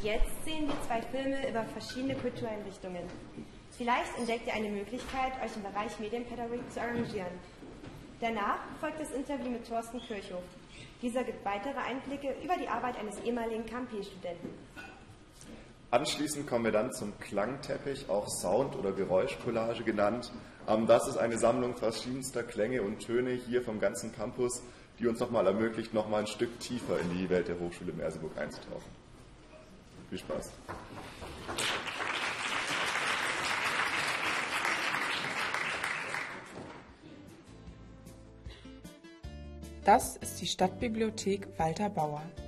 Jetzt sehen wir 2 Filme über verschiedene kulturelle Richtungen. Vielleicht entdeckt ihr eine Möglichkeit, euch im Bereich Medienpädagogik zu arrangieren. Danach folgt das Interview mit Thorsten Kirchhoff. Dieser gibt weitere Einblicke über die Arbeit eines ehemaligen KMP-Studenten. Anschließend kommen wir dann zum Klangteppich, auch Sound- oder Geräuschcollage genannt. Das ist eine Sammlung verschiedenster Klänge und Töne hier vom ganzen Campus, die uns nochmal ermöglicht, nochmal ein Stück tiefer in die Welt der Hochschule Merseburg einzutauchen. Viel Spaß! Das ist die Stadtbibliothek Walter Bauer.